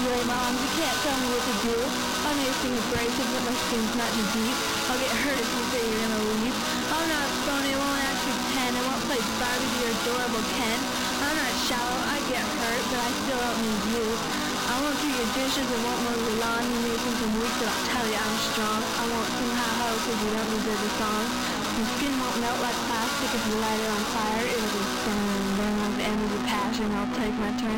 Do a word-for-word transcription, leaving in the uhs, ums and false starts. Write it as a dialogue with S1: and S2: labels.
S1: manipulate my arms. You can't tell me what to do. I may seem abrasive, but my skin's not too deep. I'll get hurt if you say you're gonna leave. I'm not phony, won't act pretend. I won't play Barbie to your adorable Ken. I'm not shallow, I get hurt, but I still don't need you. I won't do your dishes and won't mow your lawn. You need something weak, but I'll tell you I'm strong. I won't sing ha-ho cause you don't deserve a song. Your skin won't melt like plastic if you light it on fire. It'll just burn and burn like the end of the passion. I'll take my turn